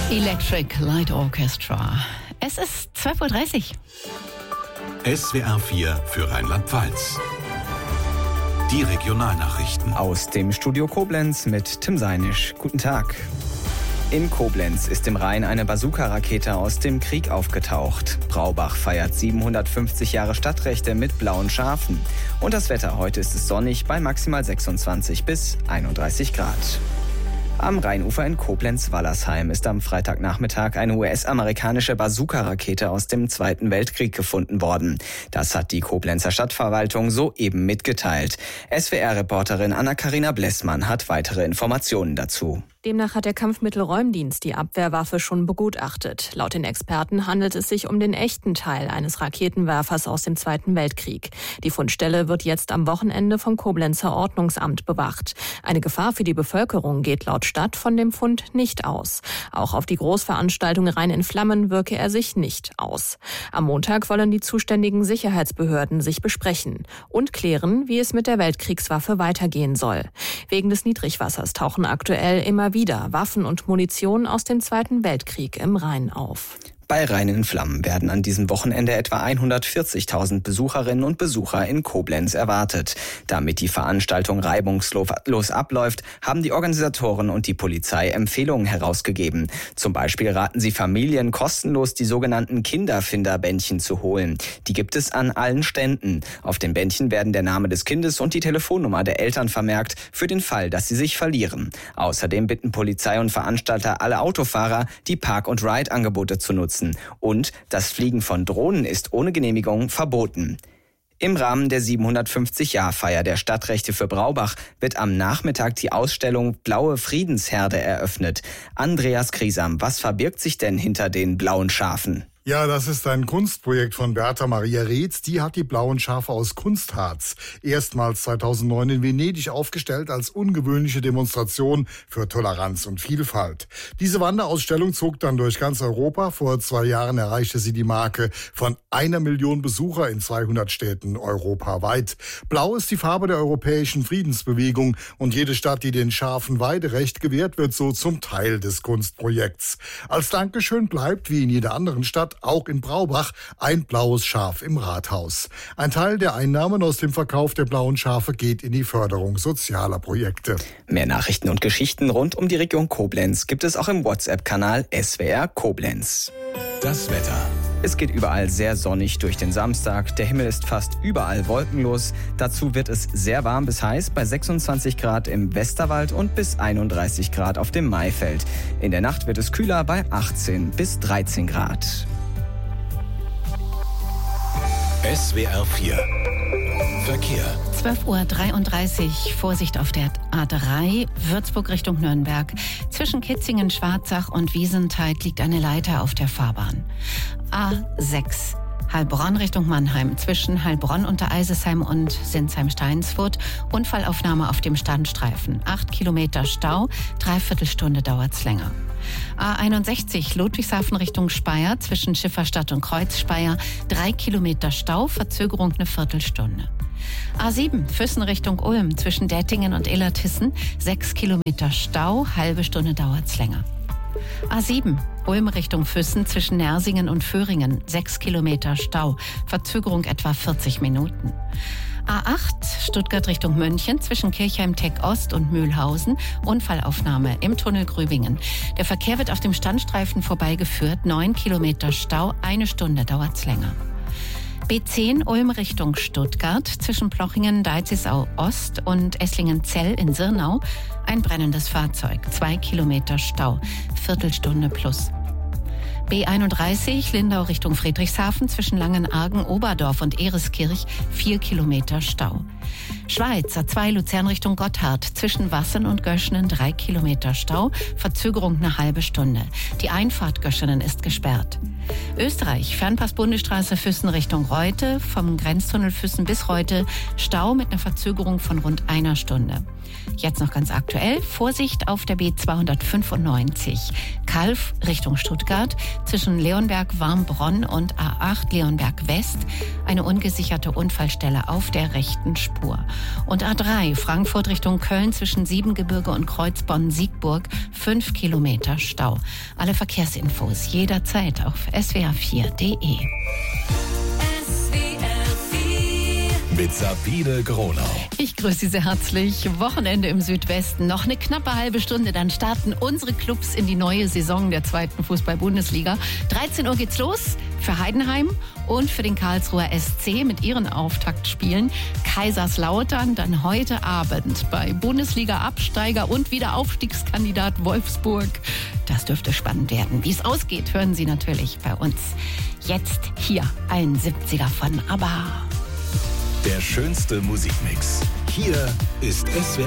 Electric Light Orchestra. Es ist 12:30 Uhr. SWR 4 für Rheinland-Pfalz. Die Regionalnachrichten. Aus dem Studio Koblenz mit Tim Seinisch. Guten Tag. In Koblenz ist im Rhein eine Bazooka-Rakete aus dem Krieg aufgetaucht. Braubach feiert 750 Jahre Stadtrechte mit blauen Schafen. Und das Wetter: heute ist es sonnig bei maximal 26 bis 31 Grad. Am Rheinufer in Koblenz-Wallersheim ist am Freitagnachmittag eine US-amerikanische Bazooka-Rakete aus dem Zweiten Weltkrieg gefunden worden. Das hat die Koblenzer Stadtverwaltung soeben mitgeteilt. SWR-Reporterin Anna-Karina Blessmann hat weitere Informationen dazu. Demnach hat der Kampfmittelräumdienst die Abwehrwaffe schon begutachtet. Laut den Experten handelt es sich um den echten Teil eines Raketenwerfers aus dem Zweiten Weltkrieg. Die Fundstelle wird jetzt am Wochenende vom Koblenzer Ordnungsamt bewacht. Eine Gefahr für die Bevölkerung geht laut Stadt von dem Fund nicht aus. Auch auf die Großveranstaltung Rhein in Flammen wirke er sich nicht aus. Am Montag wollen die zuständigen Sicherheitsbehörden sich besprechen und klären, wie es mit der Weltkriegswaffe weitergehen soll. Wegen des Niedrigwassers tauchen aktuell immer wieder Waffen und Munition aus dem Zweiten Weltkrieg im Rhein auf. Bei Rhein in Flammen werden an diesem Wochenende etwa 140.000 Besucherinnen und Besucher in Koblenz erwartet. Damit die Veranstaltung reibungslos abläuft, haben die Organisatoren und die Polizei Empfehlungen herausgegeben. Zum Beispiel raten sie Familien, kostenlos die sogenannten Kinderfinderbändchen zu holen. Die gibt es an allen Ständen. Auf den Bändchen werden der Name des Kindes und die Telefonnummer der Eltern vermerkt, für den Fall, dass sie sich verlieren. Außerdem bitten Polizei und Veranstalter alle Autofahrer, die Park- und Ride-Angebote zu nutzen. Und das Fliegen von Drohnen ist ohne Genehmigung verboten. Im Rahmen der 750-Jahr-Feier der Stadtrechte für Braubach wird am Nachmittag die Ausstellung Blaue Friedensherde eröffnet. Andreas Kriesam, was verbirgt sich denn hinter den blauen Schafen? Ja, das ist ein Kunstprojekt von Bertha Maria Reetz. Die hat die blauen Schafe aus Kunstharz erstmals 2009 in Venedig aufgestellt als ungewöhnliche Demonstration für Toleranz und Vielfalt. Diese Wanderausstellung zog dann durch ganz Europa. Vor 2 Jahren erreichte sie die Marke von 1 Million Besucher in 200 Städten europaweit. Blau ist die Farbe der europäischen Friedensbewegung und jede Stadt, die den Schafen Weiderecht gewährt, wird so zum Teil des Kunstprojekts. Als Dankeschön bleibt, wie in jeder anderen Stadt, auch in Braubach, ein blaues Schaf im Rathaus. Ein Teil der Einnahmen aus dem Verkauf der blauen Schafe geht in die Förderung sozialer Projekte. Mehr Nachrichten und Geschichten rund um die Region Koblenz gibt es auch im WhatsApp-Kanal SWR Koblenz. Das Wetter. Es geht überall sehr sonnig durch den Samstag. Der Himmel ist fast überall wolkenlos. Dazu wird es sehr warm bis heiß bei 26 Grad im Westerwald und bis 31 Grad auf dem Maifeld. In der Nacht wird es kühler bei 18 bis 13 Grad. SWR 4 Verkehr. 12:33 Uhr. Vorsicht auf der A3, Würzburg Richtung Nürnberg. Zwischen Kitzingen, Schwarzach und Wiesenthal liegt eine Leiter auf der Fahrbahn. A6, Heilbronn Richtung Mannheim. Zwischen Heilbronn unter Eisesheim und Sinsheim-Steinsfurt. Unfallaufnahme auf dem Standstreifen. 8 Kilometer Stau, 3/4 Stunde dauert's länger. A61 Ludwigshafen Richtung Speyer. Zwischen Schifferstadt und Kreuzspeyer 3 Kilometer Stau, Verzögerung 1/4 Stunde. A7 Füssen Richtung Ulm. Zwischen Dettingen und Illertissen 6 Kilometer Stau, halbe Stunde dauert's länger. A7 Ulm Richtung Füssen. Zwischen Nersingen und Föhringen 6 Kilometer Stau, Verzögerung etwa 40 Minuten. A8 Stuttgart Richtung München. Zwischen Kirchheim-Teck Ost und Mühlhausen. Unfallaufnahme im Tunnel Grübingen. Der Verkehr wird auf dem Standstreifen vorbeigeführt. 9 Kilometer Stau, 1 Stunde dauert's länger. B10 Ulm Richtung Stuttgart. Zwischen Plochingen, Deizisau Ost und Esslingen-Zell in Sirnau ein brennendes Fahrzeug. 2 Kilometer Stau, Viertelstunde plus. B31 Lindau Richtung Friedrichshafen. Zwischen Langenargen, Oberdorf und Ereskirch 4 Kilometer Stau. Schweiz A2 Luzern Richtung Gotthard. Zwischen Wassen und Göschenen 3 Kilometer Stau, Verzögerung 1/2 Stunde. Die Einfahrt Göschenen ist gesperrt. Österreich Fernpass Bundesstraße Füssen Richtung Reute. Vom Grenztunnel Füssen bis Reute Stau mit einer Verzögerung von rund 1 Stunde. Jetzt noch ganz aktuell, Vorsicht auf der B295 Calw Richtung Stuttgart. zwischen Leonberg-Warmbronn und A8 Leonberg-West eine ungesicherte Unfallstelle auf der rechten Spur. Und A3 Frankfurt Richtung Köln zwischen Siebengebirge und Kreuzbonn-Siegburg 5 Kilometer Stau. Alle Verkehrsinfos jederzeit auf swr4.de. Mit Sabine Gronau. Ich grüße Sie sehr herzlich. Wochenende im Südwesten. Noch eine knappe halbe Stunde, dann starten unsere Clubs in die neue Saison der 2. Fußball-Bundesliga. 13 Uhr geht's los für Heidenheim und für den Karlsruher SC mit ihren Auftaktspielen. Kaiserslautern dann heute Abend bei Bundesliga-Absteiger und Wiederaufstiegskandidat Wolfsburg. Das dürfte spannend werden. Wie es ausgeht, hören Sie natürlich bei uns. Jetzt hier ein 70er von ABBA. Der schönste Musikmix. Hier ist SWR